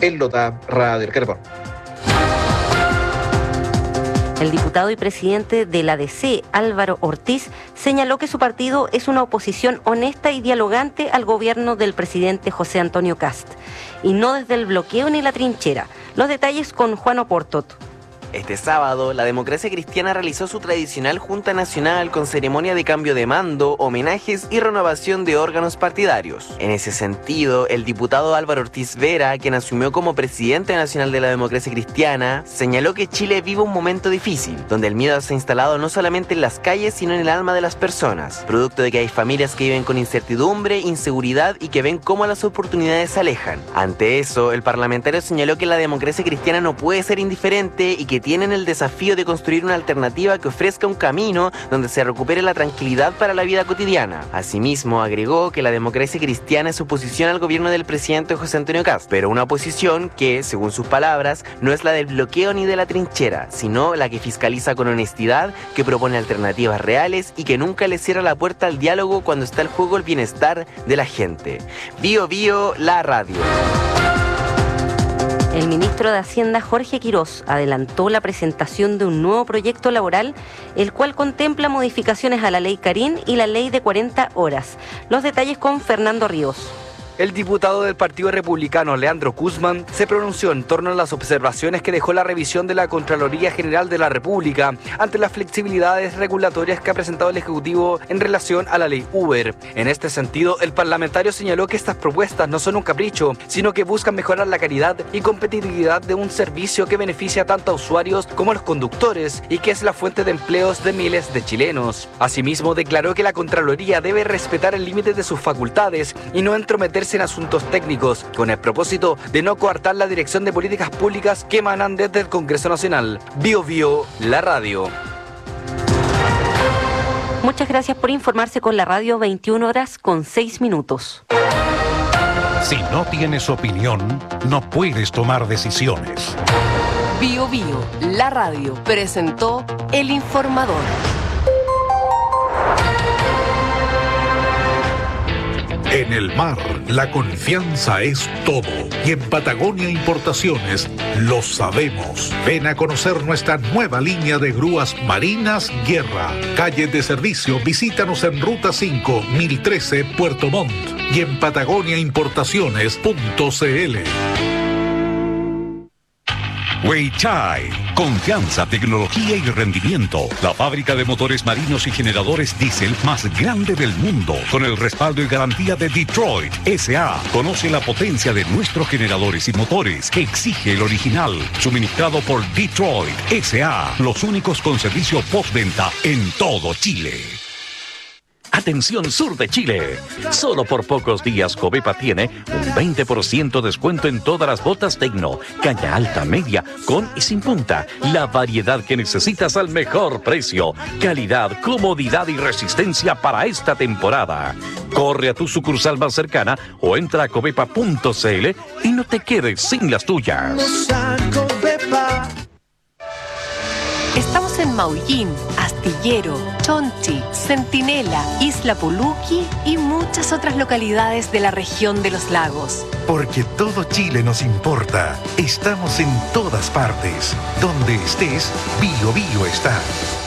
en Lota Radio. El reporte. El diputado y presidente de la DC, Álvaro Ortiz, señaló que su partido es una oposición honesta y dialogante al gobierno del presidente José Antonio Kast, y no desde el bloqueo ni la trinchera. Los detalles con Juan Oportot. Este sábado, la Democracia Cristiana realizó su tradicional Junta Nacional con ceremonia de cambio de mando, homenajes y renovación de órganos partidarios. En ese sentido, el diputado Álvaro Ortiz Vera, quien asumió como presidente nacional de la Democracia Cristiana, señaló que Chile vive un momento difícil, donde el miedo se ha instalado no solamente en las calles, sino en el alma de las personas, producto de que hay familias que viven con incertidumbre, inseguridad y que ven cómo las oportunidades se alejan. Ante eso, el parlamentario señaló que la Democracia Cristiana no puede ser indiferente y que tienen el desafío de construir una alternativa que ofrezca un camino donde se recupere la tranquilidad para la vida cotidiana. Asimismo, agregó que la Democracia Cristiana es oposición al gobierno del presidente José Antonio Kast, pero una oposición que, según sus palabras, no es la del bloqueo ni de la trinchera, sino la que fiscaliza con honestidad, que propone alternativas reales y que nunca le cierra la puerta al diálogo cuando está en juego el bienestar de la gente. Bio Bio, la radio. El ministro de Hacienda, Jorge Quirós, adelantó la presentación de un nuevo proyecto laboral, el cual contempla modificaciones a la ley Carín y la ley de 40 horas. Los detalles con Fernando Ríos. El diputado del Partido Republicano, Leandro Guzmán, se pronunció en torno a las observaciones que dejó la revisión de la Contraloría General de la República ante las flexibilidades regulatorias que ha presentado el Ejecutivo en relación a la ley Uber. En este sentido, el parlamentario señaló que estas propuestas no son un capricho, sino que buscan mejorar la calidad y competitividad de un servicio que beneficia tanto a usuarios como a los conductores y que es la fuente de empleos de miles de chilenos. Asimismo, declaró que la Contraloría debe respetar el límite de sus facultades y no entrometerse en asuntos técnicos, con el propósito de no coartar la dirección de políticas públicas que emanan desde el Congreso Nacional. Bio Bio, la radio. Muchas gracias por informarse con la radio. 21 horas con 6 minutos. Si no tienes opinión, no puedes tomar decisiones. Bio Bio, la radio, presentó El Informador. En el mar, la confianza es todo. Y en Patagonia Importaciones lo sabemos. Ven a conocer nuestra nueva línea de grúas marinas Guerra. Calle de servicio, visítanos en Ruta 5, 1013, Puerto Montt. Y en patagoniaimportaciones.cl. Weichai, confianza, tecnología y rendimiento. La fábrica de motores marinos y generadores diésel más grande del mundo, con el respaldo y garantía de Detroit S.A. Conoce la potencia de nuestros generadores y motores que exige el original, suministrado por Detroit S.A. Los únicos con servicio postventa en todo Chile. Atención sur de Chile. Solo por pocos días Covepa tiene un 20% descuento en todas las botas Tecno, caña alta, media, con y sin punta. La variedad que necesitas al mejor precio. Calidad, comodidad y resistencia para esta temporada. Corre a tu sucursal más cercana o entra a covepa.cl y no te quedes sin las tuyas. Estamos en Maullín, Astillero, Chonchi, Centinela, Isla Puluqui y muchas otras localidades de la región de los lagos. Porque todo Chile nos importa. Estamos en todas partes. Donde estés, Bio Bio está.